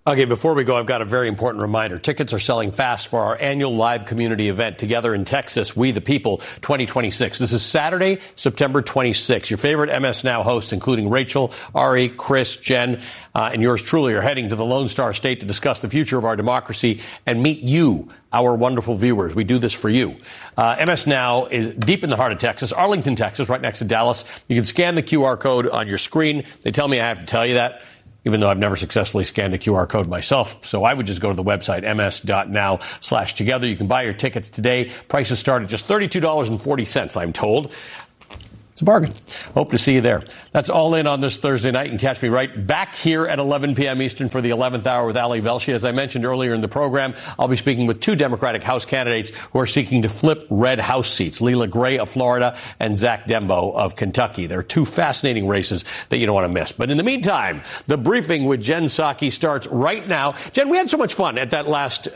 Okay, before we go, I've got a very important reminder. Tickets are selling fast for our annual live community event, Together in Texas, We the People 2026. This is Saturday, September 26. Your favorite MS Now hosts, including Rachel, Ari, Chris, Jen, and yours truly, are heading to the Lone Star State to discuss the future of our democracy and meet you, our wonderful viewers. We do this for you. MS Now is deep in the heart of Texas, Arlington, Texas, right next to Dallas. You can scan the QR code on your screen. They tell me I have to tell you that, even though I've never successfully scanned a QR code myself. So I would just go to the website, ms.now/together. You can buy your tickets today. Prices start at just $32.40, I'm told. It's a bargain. Hope to see you there. That's All In on this Thursday night. You can catch me right back here at 11 p.m. Eastern for the 11th hour with Ali Velshi. As I mentioned earlier in the program, I'll be speaking with two Democratic House candidates who are seeking to flip red House seats, Leila Gray of Florida and Zach Dembo of Kentucky. They're two fascinating races that you don't want to miss. But in the meantime, the briefing with Jen Psaki starts right now. Jen, we had so much fun at that last